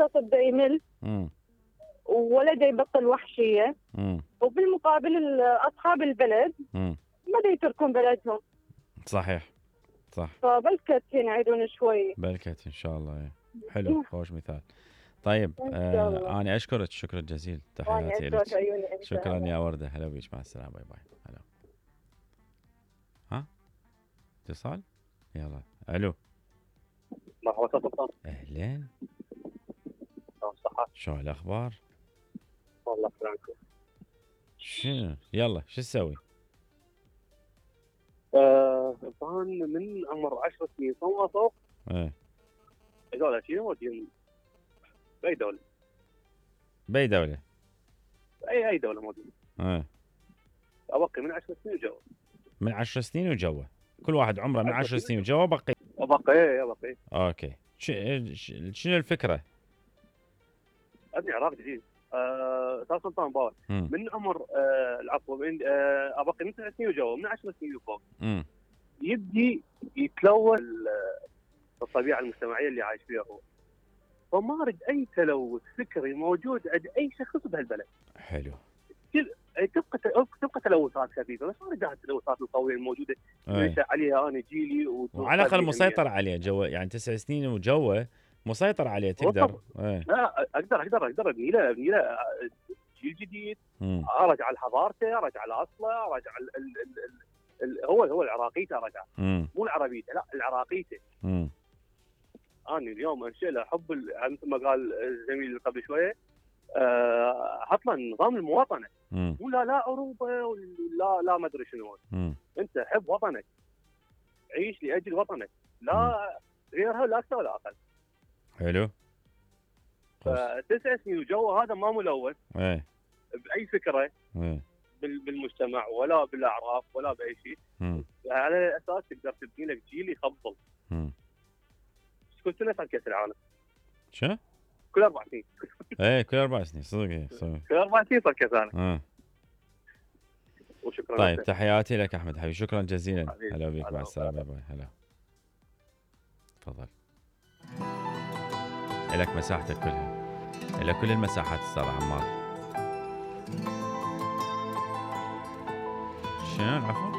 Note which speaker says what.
Speaker 1: الاقتصاد دا يمل ولا دا يبطل وحشية، وبالمقابل أصحاب البلد ما دا يتركون بلدهم.
Speaker 2: صحيح صح.
Speaker 1: فبلكت ينعيدون شوي.
Speaker 2: بلكت إن شاء الله. حلو، خوش مثال. طيب أنا أشكرك شكرا جزيلا، تحياتي لك. شكرا يا وردة، هلا بيش، مع السلامة، باي باي. هلا. ها اتصال، يلا. ألو،
Speaker 3: مرحبا سلطان.
Speaker 2: أهلين، شو الأخبار؟
Speaker 3: والله فرانكو.
Speaker 2: شنو يلا شو تسوي؟
Speaker 3: كان من عمر 10 سنين فوق. هذول شنو موجودين بأي دولة؟
Speaker 2: بأي دولة؟
Speaker 3: أي دولة موجودة. أبقي من 10 سنين وجوا.
Speaker 2: من 10 سنين وجوا، كل واحد عمره من 10 سنين وجوا. بقي. أوكي. شنو الفكرة؟
Speaker 3: أبني عراق جديد. أستاذ سلطان باور من عمر العفو من أبقي من 9 سنين وجوا، من 10 سنين وفوق يبدي يتلوث الطبيعة المجتمعية اللي عايش فيها هو، فما أريد أي تلوث فكري موجود عند أي شخص بهالبلد.
Speaker 2: حلو.
Speaker 3: تبقى تلوثات خفيفة، بس ما أريد التلوثات القوية الموجودة ننشأ عليها أنا جيلي،
Speaker 2: وعلى الأقل مسيطر عليه جوا، يعني 9 سنين وجوا مسيطر عليه تقدر.
Speaker 3: لا أقدر أبني له جيل جديد، أرجع لحضارته، أرجع لأصله، أرجع هو العراقيته، أرجع مو العربيته، لا العراقيته. أنا اليوم أنشئ له حب مثل ما قال الزميل قبل شوية، حط له نظام المواطنة، ولا لا عروبة لا ما أدري شنو. أنت حب وطنك، عيش لأجل وطنك، لا غيرها لا أكثر ولا أقل.
Speaker 2: حلو.
Speaker 3: 9 سنين وجوه هذا ما ملوث بأي فكرة بالمجتمع ولا بالأعراف ولا بأي شيء. على الأساس تقدر تبني لك جيل يخبل. كل سنة صار كأس العالم.
Speaker 2: شو؟
Speaker 3: كل 4 سنين.
Speaker 2: كل 4 سنين صدق.
Speaker 3: كل 4 سنين صار كأس العالم. وشكرا.
Speaker 2: طيب لك. تحياتي لك أحمد حبيبي، شكرا جزيلا. هلا بك، مع السلامة، باي. هلا، تفضل. لك مساحتك كلها، إلى كل المساحات أستاذ عمار. شنو العفو؟